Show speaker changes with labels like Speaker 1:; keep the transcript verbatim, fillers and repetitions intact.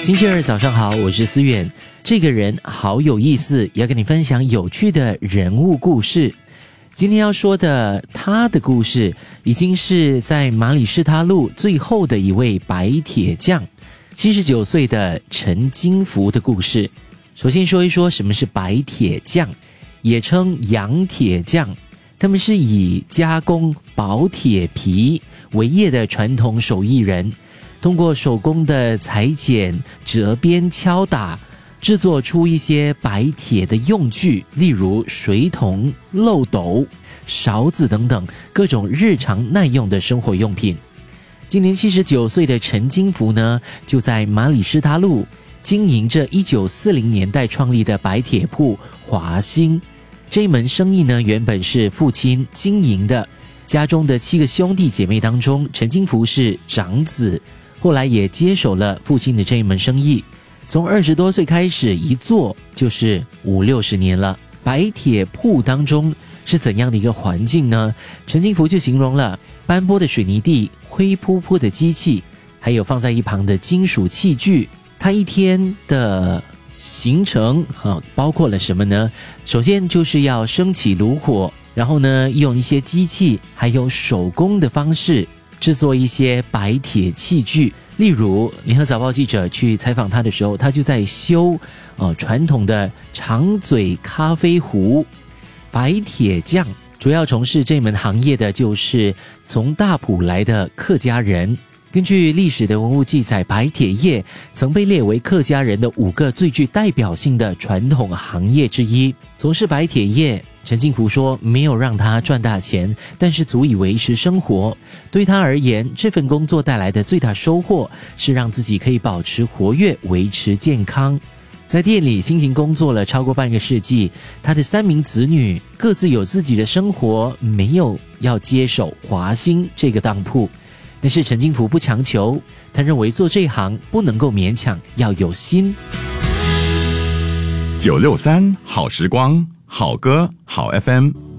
Speaker 1: 星期二早上好，我是思远。这个人好有意思，要跟你分享有趣的人物故事。今天要说的他的故事，已经是在马里士他路最后的一位白铁匠，七十九岁的陈金福的故事。首先说一说什么是白铁匠，也称洋铁匠。他们是以加工薄铁皮为业的传统手艺人，通过手工的裁剪、折边、敲打，制作出一些白铁的用具，例如水桶、漏斗、勺子等等各种日常耐用的生活用品。今年七十九岁的陈金福呢，就在马里士他路经营着一九四零年代创立的白铁铺华兴。这一门生意呢，原本是父亲经营的，家中的七个兄弟姐妹当中，陈金福是长子，后来也接手了父亲的这一门生意。从二十多岁开始，一做就是五六十年了。白铁铺当中是怎样的一个环境呢？陈金福就形容了斑驳的水泥地、灰扑扑的机器，还有放在一旁的金属器具。他一天的行程、啊、包括了什么呢？首先就是要升起炉火，然后呢用一些机器还有手工的方式制作一些白铁器具。例如联合早报记者去采访他的时候，他就在修、呃、传统的长嘴咖啡壶。白铁匠主要从事这门行业的就是从大埔来的客家人。根据历史的文物记载，白铁业曾被列为客家人的五个最具代表性的传统行业之一。从事白铁业，陈金福说没有让他赚大钱，但是足以维持生活。对他而言，这份工作带来的最大收获是让自己可以保持活跃，维持健康。在店里辛勤工作了超过半个世纪，他的三名子女各自有自己的生活，没有要接手华兴这个当铺。但是陈金福不强求，他认为做这行不能够勉强，要有心。
Speaker 2: 九六三好时光，好歌好 F M。